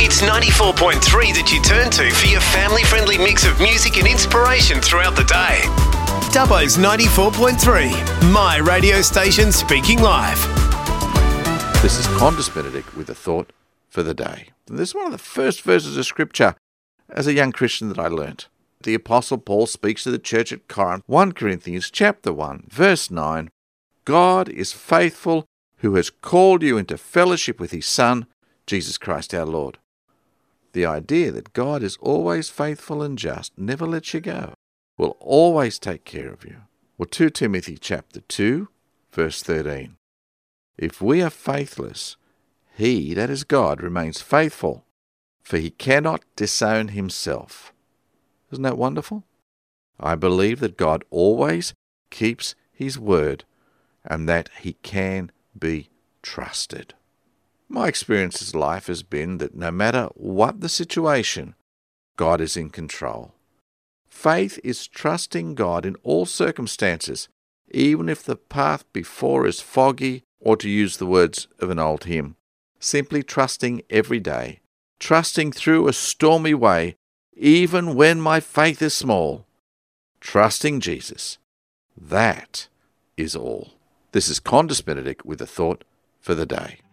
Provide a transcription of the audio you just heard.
It's 94.3 that you turn to for your family-friendly mix of music and inspiration throughout the day. Dubbo's 94.3, my radio station speaking live. This is Qantas Benedict with a thought for the day. This is one of the first verses of Scripture as a young Christian that I learnt. The Apostle Paul speaks to the church at Corinth, 1 Corinthians chapter 1, verse 9. God is faithful, who has called you into fellowship with his Son, Jesus Christ our Lord. The idea that God is always faithful and just, never lets you go, will always take care of you. Well, 2 Timothy chapter 2, verse 13. If we are faithless, he, that is God, remains faithful, for he cannot disown himself. Isn't that wonderful? I believe that God always keeps his word and that he can be trusted. My experience in life has been that no matter what the situation, God is in control. Faith is trusting God in all circumstances, even if the path before is foggy, or to use the words of an old hymn, simply trusting every day, trusting through a stormy way, even when my faith is small. Trusting Jesus. That is all. This is Qantas Benedict with a thought for the day.